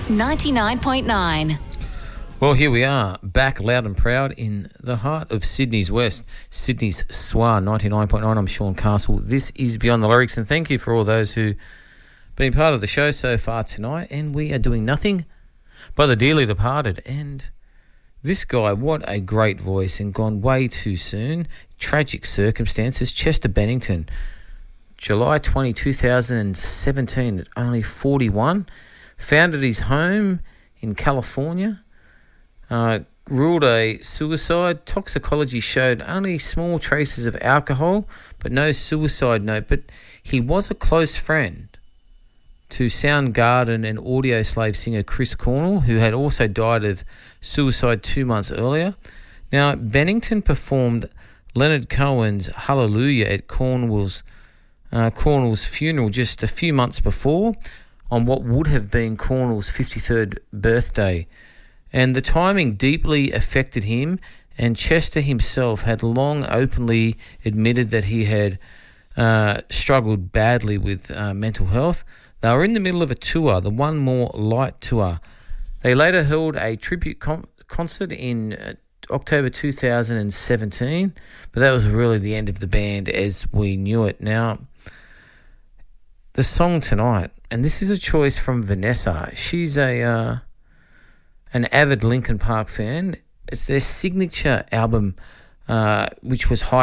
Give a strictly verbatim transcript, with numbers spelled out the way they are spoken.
ninety-nine point nine. Well, here we are, back loud and proud in the heart of Sydney's West, Sydney's S W A ninety-nine point nine. I'm Sean Castle. This is Beyond the Lyrics, and thank you for all those who've been part of the show so far tonight. And we are doing nothing but the dearly departed. And this guy, what a great voice, and gone way too soon. Tragic circumstances. Chester Bennington, July twentieth, two thousand seventeen, at only forty-one, founded his home in California. Uh, ruled a suicide. Toxicology showed only small traces of alcohol, but no suicide note. But he was a close friend to Soundgarden and Audioslave singer Chris Cornell, who had also died of suicide two months earlier. Now, Bennington performed Leonard Cohen's Hallelujah at Cornwell's, uh, Cornwell's funeral just a few months before, on what would have been Cornwell's fifty-third birthday. And the timing deeply affected him, and Chester himself had long openly admitted that he had uh, struggled badly with uh, mental health. They were in the middle of a tour, the One More Light tour. They later held a tribute con- concert in uh, October two thousand seventeen, but that was really the end of the band as we knew it. Now, the song tonight, and this is a choice from Vanessa. She's a... Uh, an avid Linkin Park fan. It's their signature album, uh, which was high